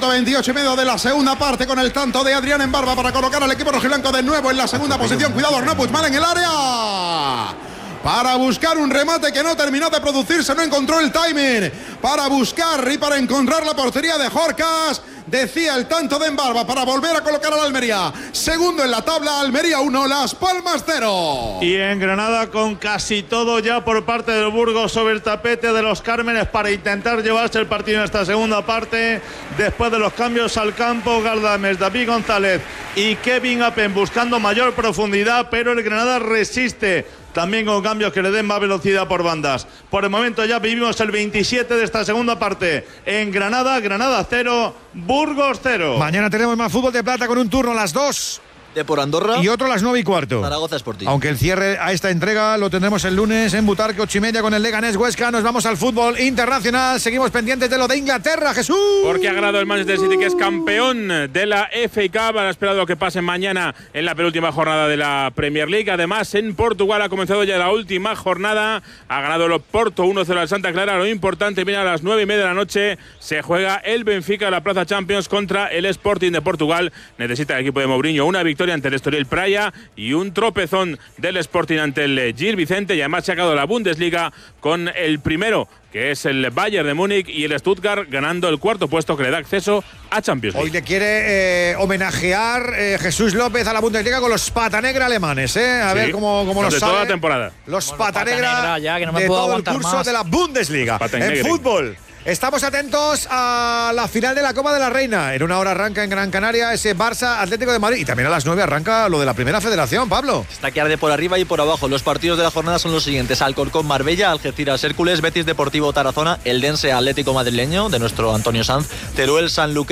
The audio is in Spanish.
Minuto 28,5 de la segunda parte con el tanto de Adrián en Barba para colocar al equipo rojiblanco de nuevo en la segunda posición. Cuidado, Arnau mal en el área. Para buscar un remate que no terminó de producirse, no encontró el timing para buscar y para encontrar la portería de Jorcas. Decía el tanto de Embarba para volver a colocar al Almería. Segundo en la tabla, Almería 1, Las Palmas 0. Y en Granada con casi todo ya por parte del Burgos sobre el tapete de los Cármenes para intentar llevarse el partido en esta segunda parte. Después de los cambios al campo, Galdames, David González y Kevin Apen buscando mayor profundidad, pero el Granada resiste. También con cambios que le den más velocidad por bandas. Por el momento ya vivimos el 27 de esta segunda parte en Granada. Granada 0, Burgos 0. Mañana tenemos más fútbol de plata con un turno a las 2. Por Andorra y otro a las 9:15. Zaragoza Sporting. Aunque el cierre a esta entrega lo tendremos el lunes en Butarque 8:30 con el Leganés Huesca. Nos vamos al fútbol internacional. Seguimos pendientes de lo de Inglaterra, Jesús. Porque ha ganado el Manchester City, que es campeón de la FA Cup. Han esperado lo que pase mañana en la penúltima jornada de la Premier League. Además, en Portugal ha comenzado ya la última jornada. Ha ganado el Oporto 1-0 al Santa Clara. Lo importante, viene a las 9:30 de la noche. Se juega el Benfica, la Plaza Champions, contra el Sporting de Portugal. Necesita el equipo de Mourinho una victoria ante el Estoril Praia y un tropezón del Sporting ante el Gil Vicente, y además se ha sacado la Bundesliga con el primero, que es el Bayern de Múnich, y el Stuttgart ganando el cuarto puesto que le da acceso a Champions League. Hoy le quiere homenajear Jesús López a la Bundesliga con los patanegra alemanes, A ver cómo los de sale. toda la temporada. Los patanegra ya, que no me de puedo todo el aguantar curso más. de la Bundesliga. En fútbol. Estamos atentos a la final de la Copa de la Reina. En una hora arranca en Gran Canaria ese Barça Atlético de Madrid. Y también a las 9 arranca lo de la Primera Federación, Pablo. Está que arde por arriba y por abajo. Los partidos de la jornada son los siguientes: Alcorcón Marbella, Algeciras Hércules, Betis Deportivo Tarazona, Eldense Atlético Madrileño de nuestro Antonio Sanz, Teruel Sanlúcar